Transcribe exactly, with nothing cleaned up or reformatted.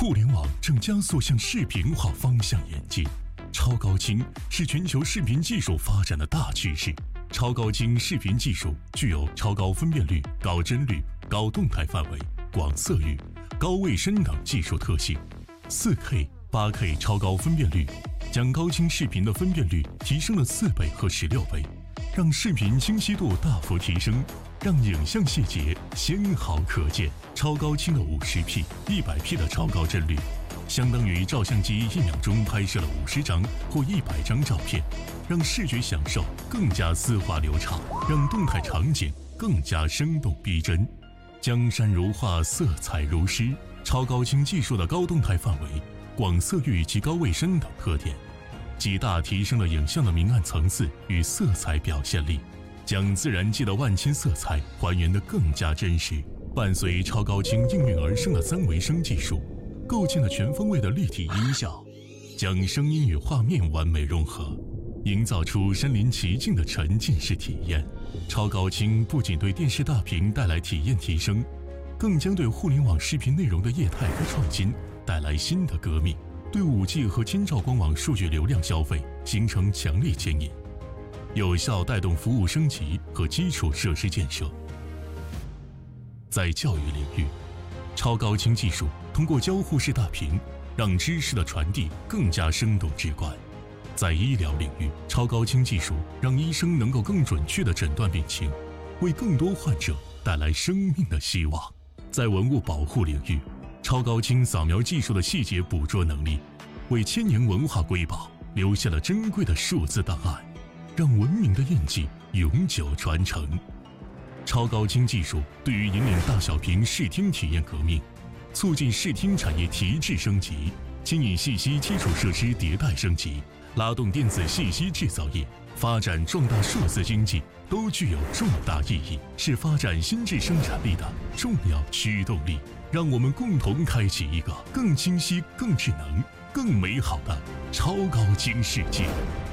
互联网正加速向视频化方向演进，超高清是全球视频技术发展的大趋势。超高清视频技术具有超高分辨率、高帧率、高动态范围、广色域、高卫生等技术特性。四 K、八 K 超高分辨率将高清视频的分辨率提升了四倍和十六倍，让视频清晰度大幅提升，让影像细节纤毫可见。超高清的 五十 P、一百 P 的超高帧率，相当于照相机一秒钟拍摄了五十张或一百张照片，让视觉享受更加丝滑流畅，让动态场景更加生动逼真。江山如画，色彩如诗。超高清技术的高动态范围、广色域及高卫生等特点，极大提升了影像的明暗层次与色彩表现力，将自然界的万千色彩还原得更加真实。伴随超高清应运而生的三维声技术，构建了全方位的立体音效，将声音与画面完美融合，营造出身临其境的沉浸式体验。超高清不仅对电视大屏带来体验提升，更将对互联网视频内容的业态和创新带来新的革命，对 五 G 和千兆光网数据流量消费形成强烈牵引，有效带动服务升级和基础设施建设。在教育领域，超高清技术通过交互式大屏，让知识的传递更加生动直观。在医疗领域，超高清技术让医生能够更准确地诊断病情，为更多患者带来生命的希望。在文物保护领域，超高清扫描技术的细节捕捉能力，为千年文化瑰宝留下了珍贵的数字档案，让文明的印记永久传承。超高清技术对于引领大小屏视听体验革命，促进视听产业提质升级，牵引信息基础设施迭代升级，拉动电子信息制造业发展壮大数字经济，都具有重大意义，是发展新质生产力的重要驱动力。让我们共同开启一个更清晰、更智能、更美好的超高清世界。